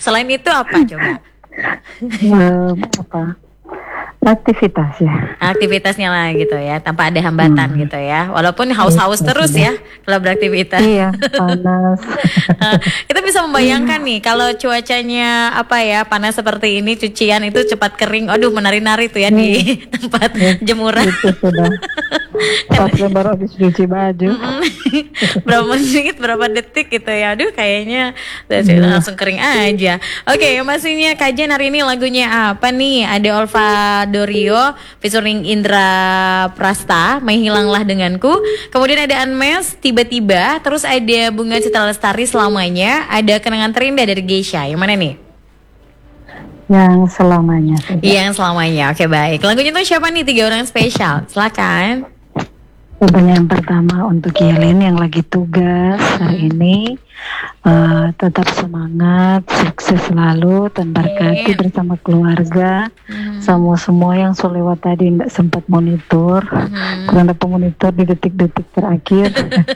Selain itu apa coba? Apa aktivitas ya? Aktivitasnya lah gitu ya, tanpa ada hambatan gitu ya. Walaupun haus-haus terus ya kalau beraktivitas. Iya, panas. Kita bisa membayangkan nih kalau cuacanya apa ya, panas seperti ini, cucian itu cepat kering. Aduh, menari-nari tuh ya di tempat jemuran. Itu sudah pas baru habis cuci baju. Berapa menit, berapa detik gitu ya. Aduh, kayaknya langsung kering aja. Oke, pastinya kajian hari ini lagunya apa nih? Ada Olva Dorio featuring Indra Prasta, Menghilanglah Denganku. Kemudian ada Unmesh, Tiba-tiba. Terus ada Bunga Citra Lestari, Selamanya. Ada Kenangan Terindah dari Geisha. Yang mana nih? Yang selamanya saja. Yang selamanya. Oke, baik. Lagunya tuh siapa nih? 3 orang spesial. Silakan. Yang pertama untuk Yelin yang lagi tugas hari ini, tetap semangat, sukses selalu, dan berkati bersama keluarga. Semua yang lewat tadi tidak sempat monitor, karena pemonitor di detik-detik terakhir.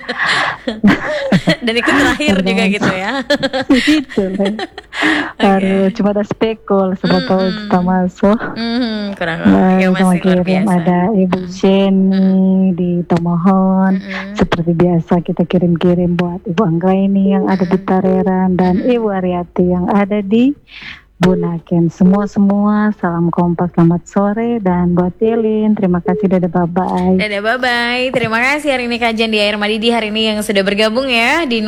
Dan ikut terakhir juga gitu ya. Gitu kan. Baru cuma ada spekul sebab kita masuk. Kurang Yang masih luar kirim biasa. ada Ibu Sheni di Tomohon. Seperti biasa kita kirim-kirim buat Ibu Anggraini yang ada di Tareran dan Ibu Ariati yang ada di Bunaken. Semua salam kompak, selamat sore, dan buat Yelin terima kasih, dadah bye-bye. Dadah bye-bye. Terima kasih hari ini kajian di Air Madidi hari ini yang sudah bergabung ya di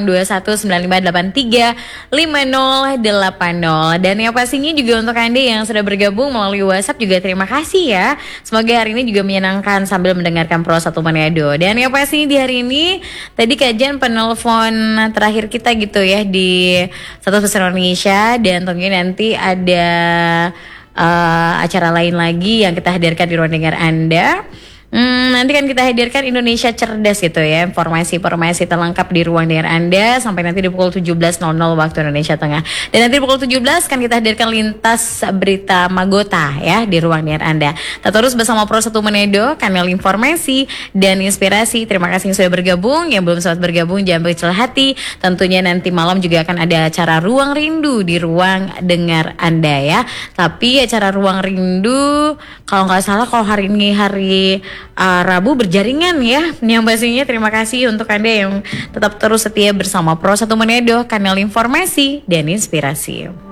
082195835080. Dan yang pastinya juga untuk Anda yang sudah bergabung melalui WhatsApp juga terima kasih ya. Semoga hari ini juga menyenangkan sambil mendengarkan Pro 1 Manado. Dan yang pasti di hari ini tadi kajian penelpon terakhir kita gitu ya di Satu Besar Indonesia, dan tentunya nanti ada acara lain lagi yang kita hadirkan di ruang dengar Anda. Nanti kan kita hadirkan Indonesia Cerdas gitu ya, informasi-informasi terlengkap di ruang dengar Anda sampai nanti di pukul 17.00 waktu Indonesia Tengah. Dan nanti di pukul 17 kan kita hadirkan lintas berita Magota ya di ruang dengar Anda. Tetap terus bersama Pro 1 Manado, kanal informasi dan inspirasi. Terima kasih yang sudah bergabung, yang belum sempat bergabung jangan berkecil hati. Tentunya nanti malam juga akan ada acara Ruang Rindu di ruang dengar Anda ya. Tapi acara Ruang Rindu kalau nggak salah kalau hari ini hari Rabu berjaringan ya. Yang pastinya terima kasih untuk Anda yang tetap terus setia bersama Pro 1 Manado, kanal informasi dan inspirasi.